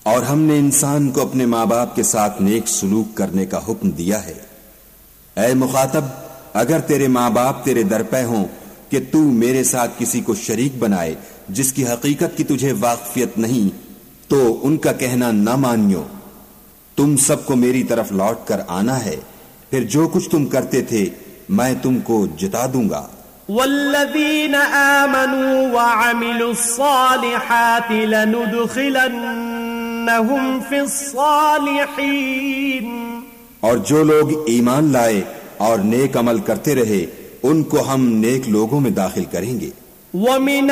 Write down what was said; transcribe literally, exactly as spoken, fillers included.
और हमने इंसान को अपने माँ बाप के साथ नेक सुलूक करने का हुक्म दिया है। ऐ मुखातब, अगर तेरे माँ बाप तेरे दरपे हों कि तू मेरे साथ किसी को शरीक बनाए जिसकी हकीकत की तुझे वाकफियत नहीं, तो उनका कहना न मानियो। तुम सबको मेरी तरफ लौट कर आना है, फिर जो कुछ तुम करते थे मैं तुमको जिता दूंगा। वल्लज़ीन आमनू वअमिलुस्सालिहाति लनुदखिलन्नहुम फिस्सालिहीन। और जो लोग ईमान लाए और नेक अमल करते रहे उनको हम नेक लोगों में दाखिल करेंगे।